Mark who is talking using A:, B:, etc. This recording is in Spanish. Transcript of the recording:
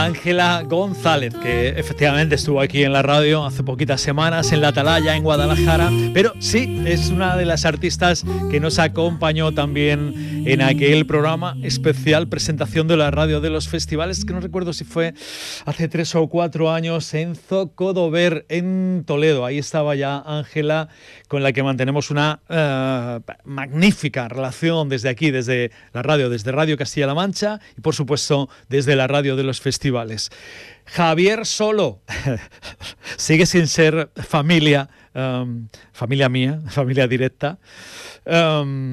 A: Ángela González, que efectivamente estuvo aquí en la radio hace poquitas semanas en La Atalaya, en Guadalajara, pero sí, es una de las artistas que nos acompañó también en aquel programa especial presentación de la radio de los festivales, que no recuerdo si fue hace 3 o 4 años en Zocodover, en Toledo. Ahí estaba ya Ángela, con la que mantenemos una magnífica relación desde aquí, desde la radio, desde Radio Castilla-La Mancha y por supuesto desde la radio de los festivales. Javier Solo sigue sin ser familia mía, familia directa.